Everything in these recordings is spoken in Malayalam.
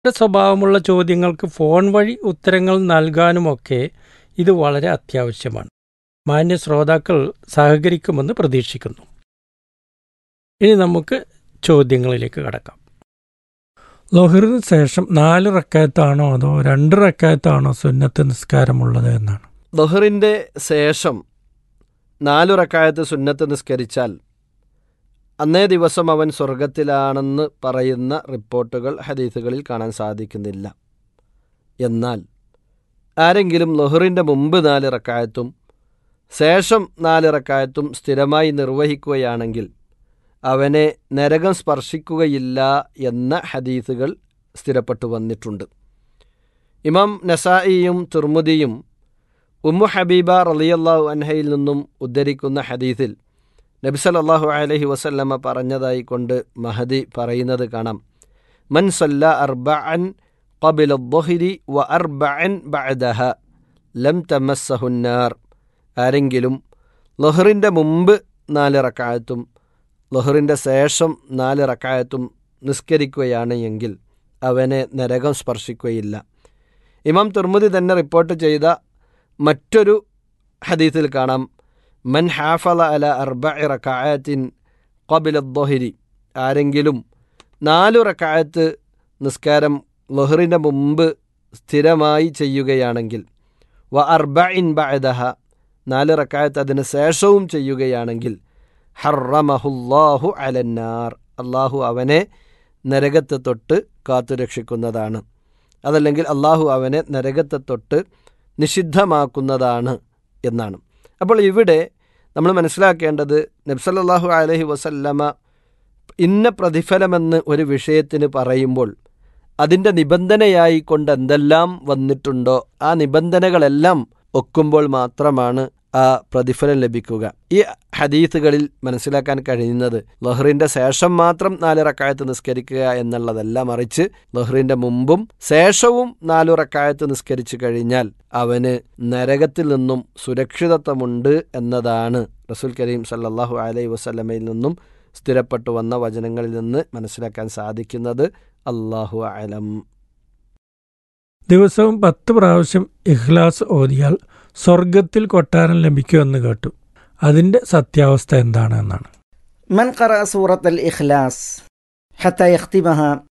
സ്വഭാവമുള്ള ചോദ്യങ്ങൾക്ക് ഫോൺ വഴി ഉത്തരങ്ങൾ നൽകാനുമൊക്കെ ഇത് വളരെ അത്യാവശ്യമാണ്. മാന്യ ശ്രോതാക്കൾ സഹകരിക്കുമെന്ന് പ്രതീക്ഷിക്കുന്നു. ഇനി നമുക്ക് ചോദ്യങ്ങളിലേക്ക് കടക്കാം. ളുഹറിന് ശേഷം 4 റക്അത്താണോ അതോ 2 റക്അത്താണോ സുന്നത്ത് നിസ്കാരമുള്ളത് എന്നാണ്. ളുഹറിൻ്റെ ശേഷം 4 റക്അത്ത് സുന്നത്ത് നിസ്കരിച്ചാൽ അന്നേ ദിവസം അവൻ സ്വർഗത്തിലാണെന്ന് പറയുന്ന റിപ്പോർട്ടുകൾ ഹദീസുകളിൽ കാണാൻ സാധിക്കുന്നില്ല. എന്നാൽ ആരെങ്കിലും ളുഹറിൻ്റെ മുമ്പ് 4 റക്അത്തും ശേഷം 4 റക്അത്തും സ്ഥിരമായി നിർവഹിക്കുകയാണെങ്കിൽ അവനെ നരകം സ്പർശിക്കുകയില്ല എന്ന ഹദീസുകൾ സ്ഥിരപ്പെട്ടു വന്നിട്ടുണ്ട്. ഇമാം നസായിയും തിർമുദിയും ഉമ്മു ഹബീബ റളിയല്ലാഹു അൻഹയിൽ നിന്നും ഉദ്ധരിക്കുന്ന ഹദീസിൽ നബി സല്ലല്ലാഹു അലൈഹി വസല്ലമ പറഞ്ഞതായി കൊണ്ട് മഹദി പറയുന്നത് കാണാം. മൻ സല്ല അർബഅൻ ഖബല അദ്ദുഹരി വ അർബഅൻ ബഅദഹ ലം തമസ്സഹുന്നാർ. ആരെങ്കിലും ളുഹറിൻ്റെ മുമ്പ് 4 റക്അത്തും ളുഹറിൻ്റെ ശേഷം 4 റക്അത്തും നിസ്കരിക്കുകയാണ് എങ്കിൽ അവനെ നരകം സ്പർശിക്കുകയില്ല. ഇമാം തിർമുദി തന്നെ റിപ്പോർട്ട് ചെയ്ത മറ്റൊരു ഹദീസിൽ കാണാം. മൻ ഹാഫള അല 4 റക്അത്തിൻ ഖബല അദ്ദുഹരി. ആരെങ്കിലും 4 റക്അത്ത് നിസ്കാരം ളുഹറിൻ്റെ മുമ്പ് സ്ഥിരമായി ചെയ്യുകയാണെങ്കിൽ വ അർബഇൻ ബഅദഹ 4 റക്അത്ത് അതിന് ശേഷവും ചെയ്യുകയാണെങ്കിൽ ഹറമഹുല്ലാഹു അലന്നാർ. അള്ളാഹു അവനെ നരകത്തെ തൊട്ട് കാത്തുരക്ഷിക്കുന്നതാണ്. അതല്ലെങ്കിൽ അള്ളാഹു അവനെ നരകത്തെ തൊട്ട് നിഷിദ്ധമാക്കുന്നതാണ് എന്നാണ്. അപ്പോൾ ഇവിടെ നമ്മൾ മനസ്സിലാക്കേണ്ടത് നബി സല്ലല്ലാഹു അലൈഹി വസല്ലമ ഇന്ന പ്രതിഫലമെന്ന് ഒരു വിഷയത്തിന് പറയുമ്പോൾ അതിൻ്റെ നിബന്ധനയായി കൊണ്ട് എന്തെല്ലാം വന്നിട്ടുണ്ടോ ആ നിബന്ധനകളെല്ലാം ഒക്കുമ്പോൾ മാത്രമാണ് ആ പ്രതിഫലം ലഭിക്കുക. ഈ ഹദീസുകളിൽ മനസ്സിലാക്കാൻ കഴിയുന്നത് ളുഹറിൻ്റെ ശേഷം മാത്രം 4 റക്അത്ത് നിസ്കരിക്കുക എന്നുള്ളതല്ല, മറിച്ച് ളുഹറിൻ്റെ മുമ്പും ശേഷവും 4 റക്അത്ത് നിസ്കരിച്ചു കഴിഞ്ഞാൽ അവന് നരകത്തിൽ നിന്നും സുരക്ഷിതത്വമുണ്ട് എന്നതാണ് റസൂൽ കരീം സല്ലല്ലാഹു അലൈഹി വസല്ലമയിൽ നിന്നും സ്ഥിരപ്പെട്ടു വന്ന വചനങ്ങളിൽ നിന്ന് മനസ്സിലാക്കാൻ സാധിക്കുന്നത്. അല്ലാഹു അലം. ദിവസവും 10 പ്രാവശ്യം ഇഖ്ലാസ് ഓതിയാൽ സ്വർഗത്തിൽ കൊട്ടാരം ലഭിക്കുമെന്ന് കേട്ടു. അതിൻ്റെ സത്യാവസ്ഥ എന്താണ് എന്നാണ്. മൻ ഖറഅ സൂറത്തുൽ ഇഖ്ലാസ് ഹത്താ യഖ്തിമഹ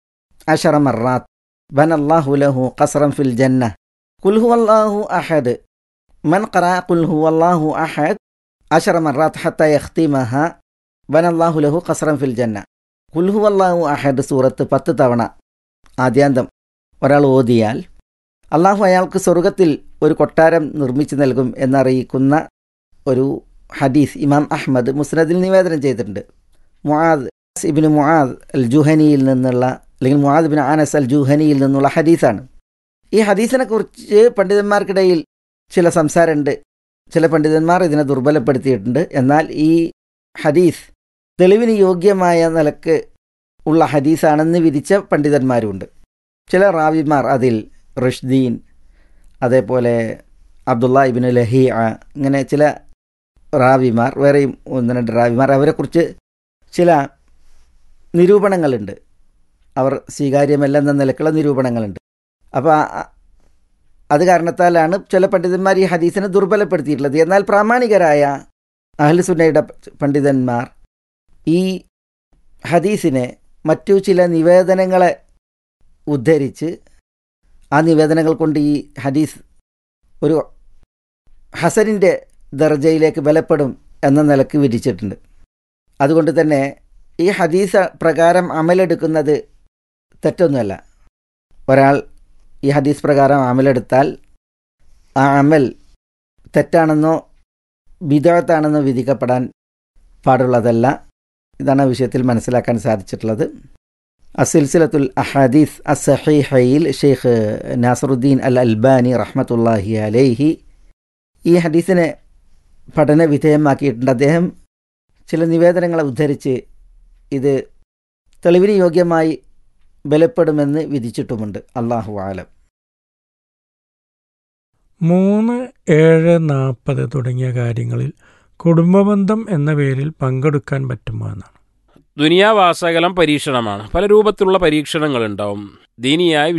10 മർറാത്ത് ബനല്ലാഹു ലഹു ഖസ്റൻ ഫിൽ ജന്ന. ഖുൽ ഹുവല്ലാഹു അഹദ്. മൻ ഖറഅ ഖുൽ ഹുവല്ലാഹു അഹദ് 10 മർറാത്ത് ഹത്താ യഖ്തിമഹ ബനല്ലാഹു ലഹു ഖസ്റൻ ഫിൽ ജന്ന. ഖുൽ ഹുവല്ലാഹു അഹദ് സൂറത്ത് 10 തവണ ആദ്യാന്തം ഒരാൾ ഓതിയാൽ അള്ളാഹു അയാൾക്ക് സ്വർഗത്തിൽ ഒരു കൊട്ടാരം നിർമ്മിച്ചു നൽകും എന്നറിയിക്കുന്ന ഒരു ഹദീസ് ഇമാം അഹ്മദ് മുസ്നദിൽ നിവേദനം ചെയ്തിട്ടുണ്ട്. മുആദ് ഇബ്നു മുആദ് അൽ ജുഹനിയിൽ നിന്നുള്ള അല്ലെങ്കിൽ മുആദ് ഇബ്നു അനസ് അൽ ജുഹനിയിൽ നിന്നുള്ള ഹദീസാണ്. ഈ ഹദീസിനെ കുറിച്ച് പണ്ഡിതന്മാർക്കിടയിൽ ചില സംസാരമുണ്ട്. ചില പണ്ഡിതന്മാർ ഇതിനെ ദുർബലപ്പെടുത്തിയിട്ടുണ്ട്. എന്നാൽ ഈ ഹദീസ് തെളിവിന് യോഗ്യമായ നിലക്ക് ഉള്ള ഹദീസാണെന്ന് വിധിച്ച പണ്ഡിതന്മാരുമുണ്ട്. ചില റാവിമാർ അതിൽ റഷ്ദീൻ, അതേപോലെ അബ്ദുള്ള ഇബ്നു ലഹിയ, ഇങ്ങനെ ചില റാവിമാർ, വേറെയും 1-2 റാവിമാർ, അവരെക്കുറിച്ച് ചില നിരൂപണങ്ങളുണ്ട്. അവർ സ്വീകാര്യമല്ലെന്ന നിലക്കുള്ള നിരൂപണങ്ങളുണ്ട്. അപ്പോൾ അത് കാരണത്താലാണ് ചില പണ്ഡിതന്മാർ ഈ ഹദീസിനെ ദുർബലപ്പെടുത്തിയിട്ടുള്ളത്. എന്നാൽ പ്രാമാണികരായ അഹ്ലു സുന്നയുടെ പണ്ഡിതന്മാർ ഈ ഹദീസിനെ മറ്റു ചില നിവേദനങ്ങളെ ഉദ്ധരിച്ച് ആ നിവേദനങ്ങൾ കൊണ്ട് ഈ ഹദീസ് ഒരു ഹസനിൻ്റെ ദർജയിലേക്ക് ബലപ്പെടും എന്ന നിലക്ക് വിധിച്ചിട്ടുണ്ട്. അതുകൊണ്ട് തന്നെ ഈ ഹദീസ് പ്രകാരം അമലെടുക്കുന്നത് തെറ്റൊന്നുമല്ല. ഒരാൾ ഈ ഹദീസ് പ്രകാരം അമലെടുത്താൽ ആ അമൽ തെറ്റാണെന്നോ ബിദ്അത്താണെന്നോ വിധിക്കപ്പെടാൻ പാടുള്ളതല്ല. ഇതാണ് ആ വിഷയത്തിൽ മനസ്സിലാക്കാൻ സാധിച്ചിട്ടുള്ളത്. അസിൽസിലത്തുൽ അഹദീസ് അസ്സഹീഹയിൽ ഷെയ്ഖ് നാസറുദ്ദീൻ അൽ അൽബാനി റഹ്മത്തുള്ളാഹി അലൈഹി ഈ ഹദീസിനെ പഠന വിധേയമാക്കിയിട്ടുണ്ട്. അദ്ദേഹം ചില നിവേദനങ്ങളെ ഉദ്ധരിച്ച് ഇത് തെളിവിന് യോഗ്യമായി ബലപ്പെടുമെന്ന് വിധിച്ചിട്ടുമുണ്ട്. അല്ലാഹു ആലം. 3, 7, 40 തുടങ്ങിയ കാര്യങ്ങളിൽ കുടുംബബന്ധം എന്ന പേരിൽ പങ്കെടുക്കാൻ പറ്റുമോ എന്നാണ്. ദുനിയാവാസകലം പരീക്ഷണമാണ്. പല രൂപത്തിലുള്ള പരീക്ഷണങ്ങളുണ്ടാവും. ദീനിയായ